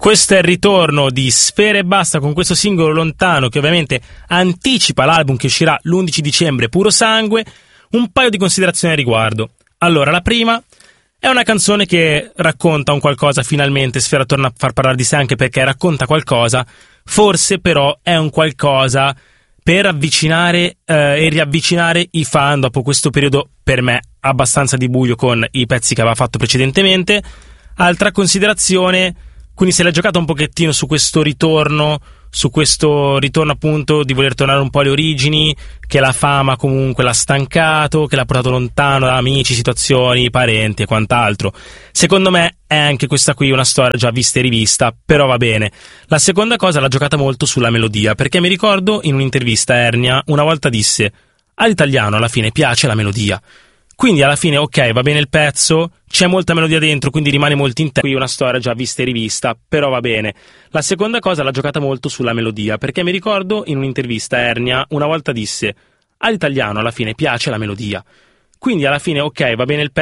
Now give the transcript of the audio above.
Questo è il ritorno di Sfera Ebbasta con questo singolo Lontano, che ovviamente anticipa l'album che uscirà l'11 dicembre, Puro Sangue. Un paio di considerazioni a riguardo. Allora, la prima è una canzone che racconta un qualcosa, finalmente Sfera torna a far parlare di sé, anche perché racconta qualcosa, forse però è un qualcosa per avvicinare e riavvicinare i fan dopo questo periodo, per me, abbastanza di buio con i pezzi che aveva fatto precedentemente. Altra considerazione, quindi se l'è giocata un pochettino su questo ritorno appunto di voler tornare un po' alle origini, che la fama comunque l'ha stancato, che l'ha portato lontano da amici, situazioni, parenti e quant'altro. Secondo me è anche questa qui una storia già vista e rivista, però va bene. La seconda cosa, l'ha giocata molto sulla melodia, perché mi ricordo in un'intervista Ernia una volta disse: all'italiano alla fine piace la melodia. Quindi alla fine, ok, va bene il pezzo, c'è molta melodia dentro, quindi rimane molto in qui una storia già vista e rivista, però va bene. La seconda cosa, l'ha giocata molto sulla melodia, perché mi ricordo in un'intervista Ernia una volta disse: all'italiano alla fine piace la melodia. Quindi alla fine, ok, va bene il pezzo,